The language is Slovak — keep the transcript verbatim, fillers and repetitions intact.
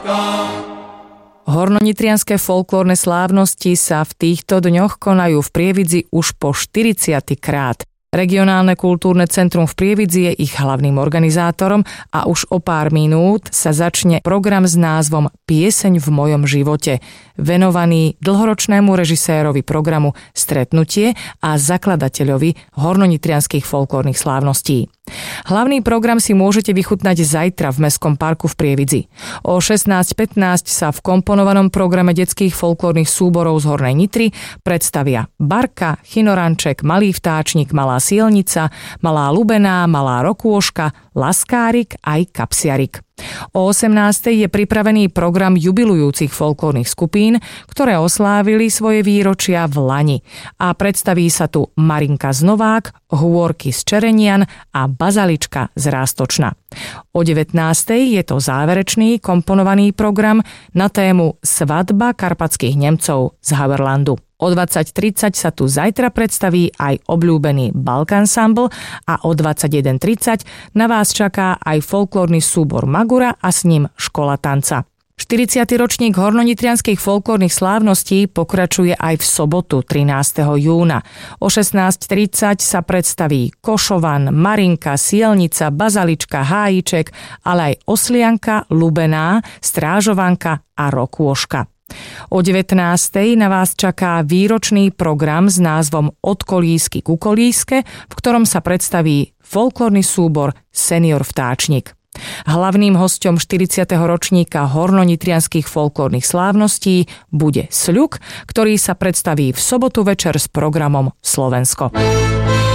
Hornonitrianske folklórne slávnosti sa v týchto dňoch konajú v Prievidzi už po štyridsiaty krát. Regionálne kultúrne centrum v Prievidzi je ich hlavným organizátorom a už o pár minút sa začne program s názvom Pieseň v mojom živote, venovaný dlhoročnému režisérovi programu Stretnutie a zakladateľovi hornonitrianskych folklórnych slávností. Hlavný program si môžete vychutnať zajtra v Mestskom parku v Prievidzi. O šestnásť pätnásť sa v komponovanom programe detských folklórnych súborov z Hornej Nitry predstavia Barka, Chinoranček, Malý vtáčnik, Malá sielnica, Malá lubená, Malá rokôška, Laskárik aj Kapsiarik. O osemnástej je pripravený program jubilujúcich folklórnych skupín, ktoré oslávili svoje výročia v lani. A predstaví sa tu Marinka z Novák, Hôrky z Čerenian a Bazalička z Rástočna. O devätnástej je to záverečný komponovaný program na tému Svadba karpatských Nemcov z Haverlandu. O dvadsať tridsať sa tu zajtra predstaví aj obľúbený Balkansamble a o dvadsaťjeden tridsať na vás čaká aj folklórny súbor Magura a s ním Škola tanca. štyridsiaty ročník hornonitrianskych folklórnych slávností pokračuje aj v sobotu trinásteho júna. O šestnásť tridsať sa predstaví Košovan, Marinka, Sielnica, Bazalička, Hájiček, ale aj Oslianka, Lubená, Strážovanka a Rokôška. O devätnástej na vás čaká výročný program s názvom Od kolísky ku kolíske, v ktorom sa predstaví folklórny súbor Senior vtáčnik. Hlavným hosťom štyridsiateho ročníka hornonitrianskych folklórnych slávností bude Sľuk, ktorý sa predstaví v sobotu večer s programom Slovensko.